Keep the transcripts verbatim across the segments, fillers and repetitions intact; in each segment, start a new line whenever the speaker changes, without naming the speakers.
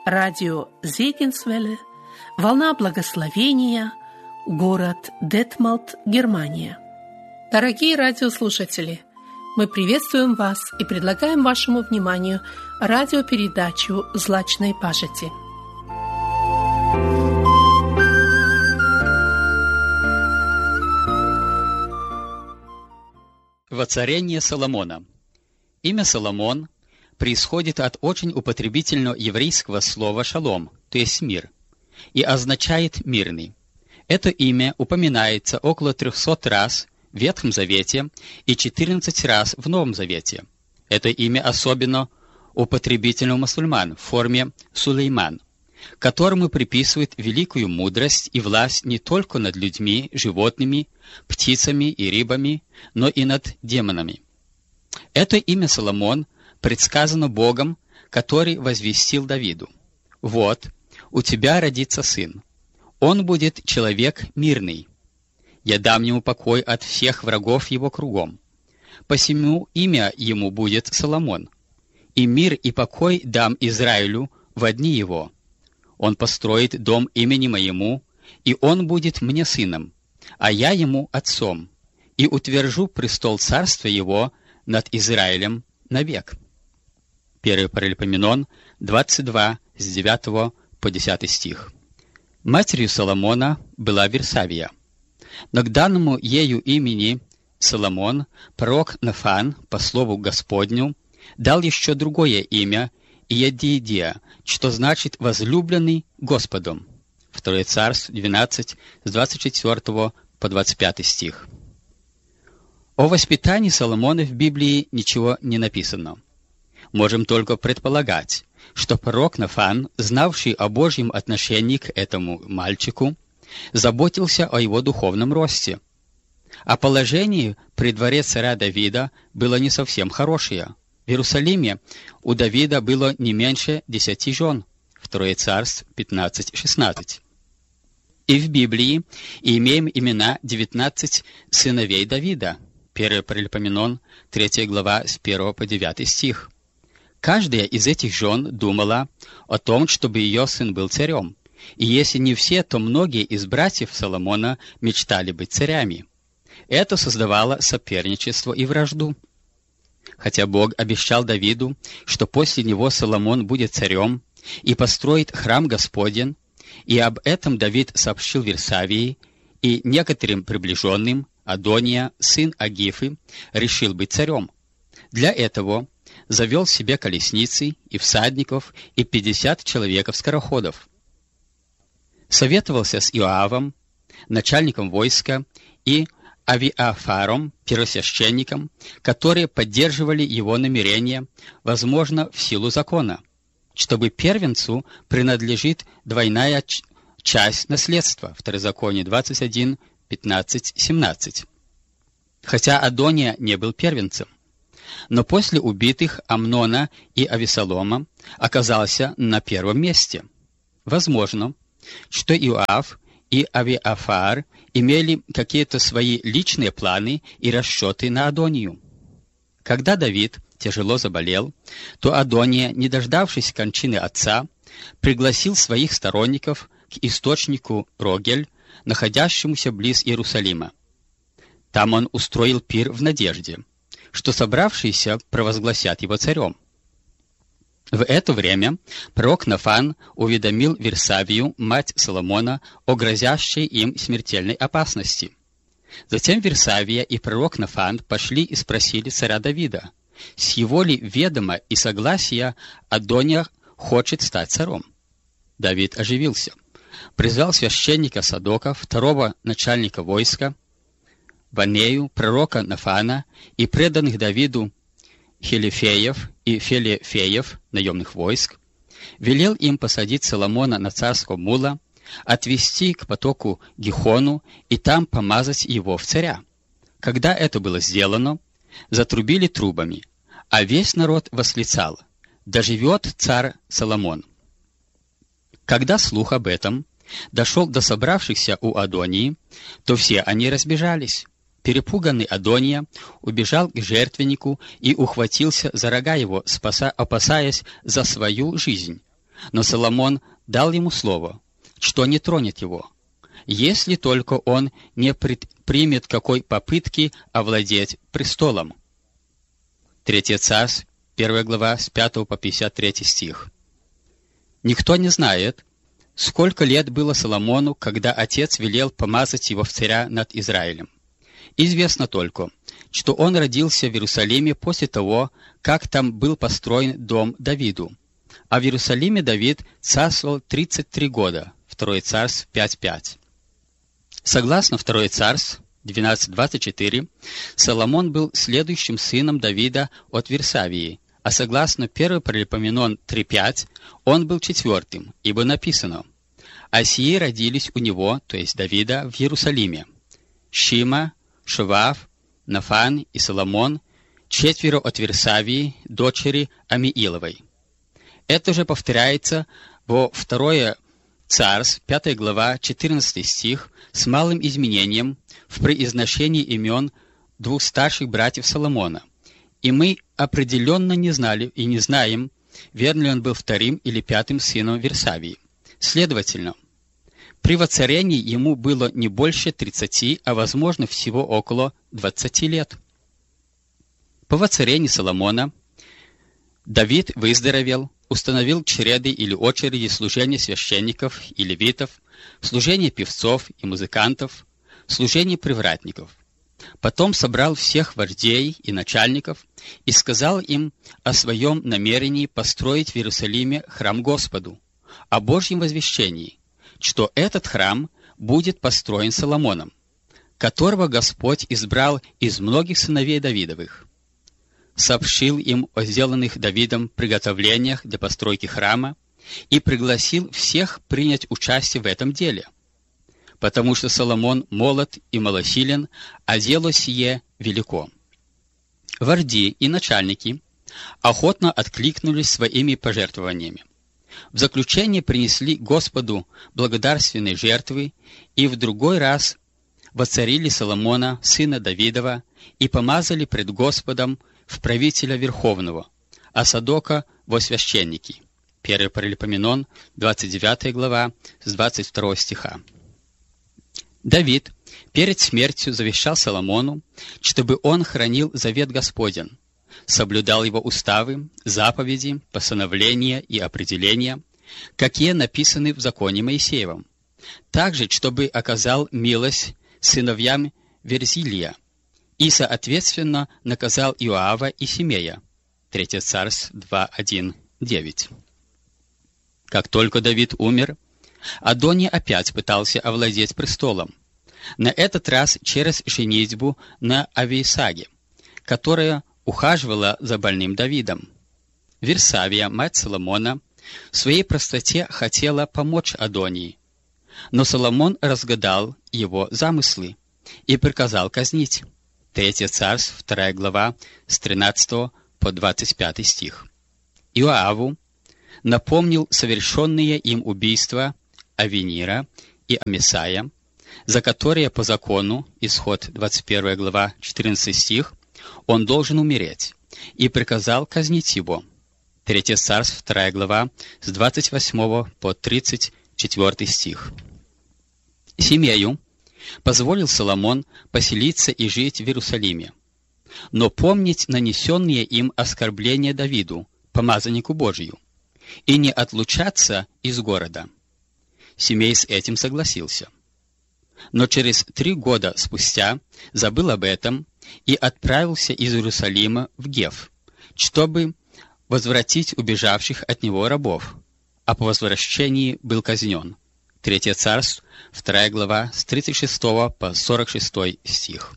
радио Зегенсвелле, волна благословения, город Детмалт, Германия. Дорогие радиослушатели, мы приветствуем вас и предлагаем вашему вниманию радиопередачу «Злачной пажити».
Воцарение Соломона. Имя Соломон происходит от очень употребительного еврейского слова «шалом», то есть «мир», и означает «мирный». Это имя упоминается около трехсот раз в Ветхом Завете и четырнадцать раз в Новом Завете. Это имя особенно употребительно у мусульман в форме Сулейман, которому приписывают великую мудрость и власть не только над людьми, животными, птицами и рыбами, но и над демонами. Это имя Соломон предсказано Богом, который возвестил Давиду: «Вот, у тебя родится сын. Он будет человек мирный. Я дам ему покой от всех врагов его кругом. Посему имя ему будет Соломон. И мир и покой дам Израилю во дни его. Он построит дом имени моему, и он будет мне сыном, а я ему отцом, и утвержу престол царства его над Израилем навек». Первый Паралипоменон, двадцать два, с девятого по десятый стих. Матерью Соломона была Версавия. Но к данному ею имени Соломон пророк Нафан, по слову Господню, дал еще другое имя Иедидия, что значит «возлюбленный Господом». Второе Царство двенадцать, с двадцать четвёртого по двадцать пятый стих. О воспитании Соломона в Библии ничего не написано. Можем только предполагать, что пророк Нафан, знавший о Божьем отношении к этому мальчику, заботился о его духовном росте. А положение при дворе царя Давида было не совсем хорошее. В Иерусалиме у Давида было не меньше десяти жен. Второе Царств пятнадцать шестнадцать. И в Библии имеем имена девятнадцати сыновей Давида. Первый Паралипоменон, третья глава, с первого по девятый стих. Каждая из этих жен думала о том, чтобы ее сын был царем. И если не все, то многие из братьев Соломона мечтали быть царями. Это создавало соперничество и вражду. Хотя Бог обещал Давиду, что после него Соломон будет царем и построит храм Господень, и об этом Давид сообщил Версавии, и некоторым приближенным Адония, сын Агифы, решил быть царем. Для этого завел себе колесницы и всадников и пятьдесят человеков-скороходов. Советовался с Иоавом, начальником войска, и Авиафаром, первосвященником, которые поддерживали его намерения, возможно, в силу закона, чтобы первенцу принадлежит двойная ч- часть наследства. Второзаконие двадцать один, пятнадцать, семнадцать. Хотя Адония не был первенцем, но после убитых Амнона и Авесолома оказался на первом месте. Возможно, что Иоав и Авиафар имели какие-то свои личные планы и расчеты на Адонию. Когда Давид тяжело заболел, то Адония, не дождавшись кончины отца, пригласил своих сторонников к источнику Рогель, находящемуся близ Иерусалима. Там он устроил пир в надежде, что собравшиеся провозгласят его царем. В это время пророк Нафан уведомил Версавию, мать Соломона, о грозящей им смертельной опасности. Затем Версавия и пророк Нафан пошли и спросили царя Давида, с его ли ведома и согласия Адония хочет стать царем. Давид оживился, призвал священника Садока, второго начальника войска, Ванею, пророка Нафана и преданных Давиду Хелифеев и Фелефеев, наемных войск, велел им посадить Соломона на царского мула, отвести к потоку Гихону и там помазать его в царя. Когда это было сделано, затрубили трубами, а весь народ восклицал: «Да живет царь Соломон!» Когда слух об этом дошел до собравшихся у Адонии, то все они разбежались. Перепуганный Адония убежал к жертвеннику и ухватился за рога его, спаса, опасаясь за свою жизнь. Но Соломон дал ему слово, что не тронет его, если только он не предпримет какой попытки овладеть престолом. Третье Царств, первая глава, с пятого по пятьдесят третий стих. Никто не знает, сколько лет было Соломону, когда отец велел помазать его в царя над Израилем. Известно только, что он родился в Иерусалиме после того, как там был построен дом Давиду. А в Иерусалиме Давид царствовал тридцать три года, второе Царств пять пять. Согласно второе Царств двенадцать двадцать четыре, Соломон был следующим сыном Давида от Вирсавии, а согласно первое Паралипоменон три пять, он был четвертым, ибо написано: «А сии родились у него, то есть Давида, в Иерусалиме: Шима, Шовав, Нафан и Соломон, четверо от Вирсавии, дочери Амииловой». Это же повторяется во второе Царств, пятая глава, четырнадцатый стих, с малым изменением в произношении имен двух старших братьев Соломона. И мы определенно не знали и не знаем, верно ли он был вторым или пятым сыном Вирсавии. Следовательно, при воцарении ему было не больше тридцати, а возможно всего около двадцати лет. По воцарении Соломона Давид выздоровел, установил череды или очереди служения священников и левитов, служение певцов и музыкантов, служение привратников. Потом собрал всех вождей и начальников и сказал им о своем намерении построить в Иерусалиме храм Господу, о Божьем возвещении, что этот храм будет построен Соломоном, которого Господь избрал из многих сыновей Давидовых. Сообщил им о сделанных Давидом приготовлениях для постройки храма и пригласил всех принять участие в этом деле, потому что Соломон молод и малосилен, а дело сие велико. Вожди и начальники охотно откликнулись своими пожертвованиями. В заключение принесли Господу благодарственные жертвы и в другой раз воцарили Соломона, сына Давидова, и помазали пред Господом в правителя Верховного, а Садока во священники. первое Паралипоменон, двадцать девятая глава, с двадцать второго стиха. Давид перед смертью завещал Соломону, чтобы он хранил завет Господен, соблюдал его уставы, заповеди, постановления и определения, какие написаны в законе Моисеевом, также, чтобы оказал милость сыновьям Верзилия и, соответственно, наказал Иоава и Симея. третье Царств два один девять. Как только Давид умер, Адония опять пытался овладеть престолом, на этот раз через женитьбу на Авиисаге, которая ухаживала за больным Давидом. Вирсавия, мать Соломона, в своей простоте хотела помочь Адонии, но Соломон разгадал его замыслы и приказал казнить. третье Царств, вторая глава, с тринадцатого по двадцать пятый стих. Иоаву напомнил совершенные им убийства Авинира и Амисая, за которые по закону, исход двадцать первая глава, четырнадцатый стих, он должен умереть, и приказал казнить его. третье Царств, вторая глава, с двадцать восьмого по тридцать четвёртый стих. Симею позволил Соломон поселиться и жить в Иерусалиме, но помнить нанесенные им оскорбления Давиду, помазаннику Божию, и не отлучаться из города. Симей с этим согласился. Но через три года спустя забыл об этом и отправился из Иерусалима в Гев, чтобы возвратить убежавших от него рабов, а по возвращении был казнен. третье Царств, вторая глава, с тридцать шестого по сорок шестой стих.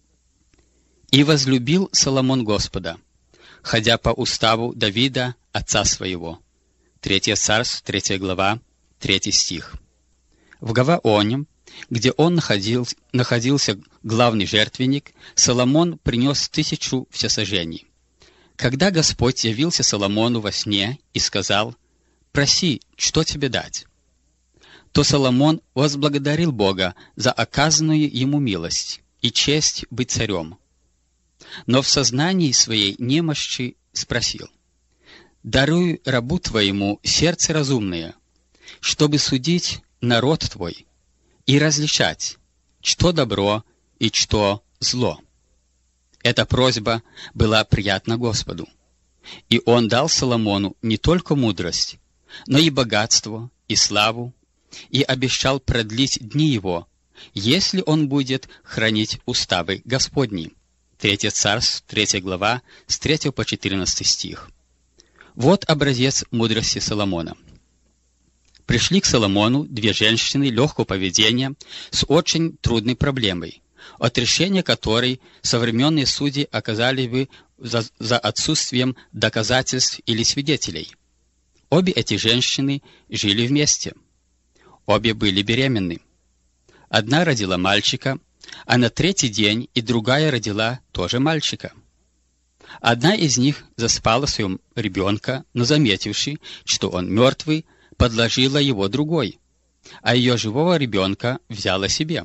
«И возлюбил Соломон Господа, ходя по уставу Давида, отца своего». третье Царств, третья глава, третий стих. В Гаваоне, где он находил, находился главный жертвенник, Соломон принес тысячу всесожжений. Когда Господь явился Соломону во сне и сказал: «Проси, что тебе дать?», то Соломон возблагодарил Бога за оказанную ему милость и честь быть царем. Но в сознании своей немощи спросил: даруй рабу твоему сердце разумное, чтобы судить народ твой и различать, что добро и что зло». Эта просьба была приятна Господу, и Он дал Соломону не только мудрость, но и богатство, и славу, и обещал продлить дни его, если он будет хранить уставы Господни. Третье Царств, третья глава, с третьего по четырнадцатый стих. Вот образец мудрости Соломона. Пришли к Соломону две женщины легкого поведения с очень трудной проблемой, от решения которой современные судьи оказали бы за, за отсутствием доказательств или свидетелей. Обе эти женщины жили вместе. Обе были беременны. Одна родила мальчика, а на третий день и другая родила тоже мальчика. Одна из них заспала своего ребенка, но, заметивши, что он мертвый, подложила его другой, а ее живого ребенка взяла себе.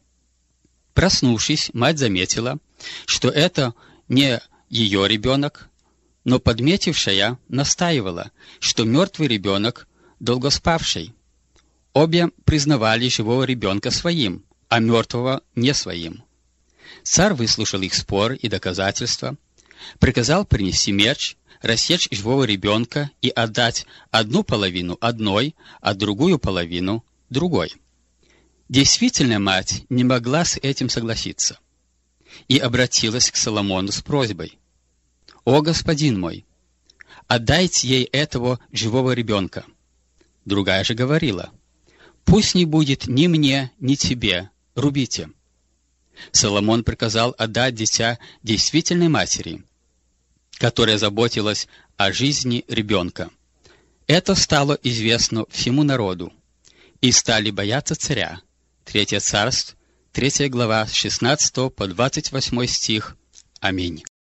Проснувшись, мать заметила, что это не ее ребенок, но подметившая настаивала, что мертвый ребенок долгоспавший. Обе признавали живого ребенка своим, а мертвого не своим. Царь выслушал их спор и доказательства, приказал принести меч, рассечь живого ребенка и отдать одну половину одной, а другую половину другой. Действительно, мать не могла с этим согласиться и обратилась к Соломону с просьбой: «О, господин мой, отдайте ей этого живого ребенка». Другая же говорила: «Пусть не будет ни мне, ни тебе, рубите». Соломон приказал отдать дитя действительной матери, которая заботилась о жизни ребенка. Это стало известно всему народу, и стали бояться царя. Третье Царств, третья глава, с шестнадцатого по двадцать восьмой стих. Аминь.